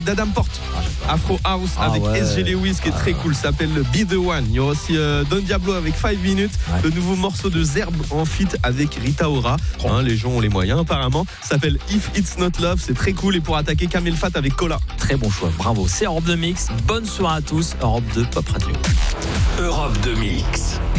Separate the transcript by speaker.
Speaker 1: d'Adam Porte, Afro House avec SG Lewis qui est très cool, ça s'appelle Be The One. Il y aura aussi Don Diablo avec 5 minutes, le nouveau morceau de Zerb en feat avec Rita Ora, les gens ont les moyens apparemment, ça s'appelle If It's Not Love, c'est très cool. Et pour attaquer, Kamel Fat avec Cola.
Speaker 2: Très bon choix, bravo, c'est Europe 2 Mix, bonne soirée à tous, Europe 2 Pop Radio.
Speaker 3: Europe 2 Mix.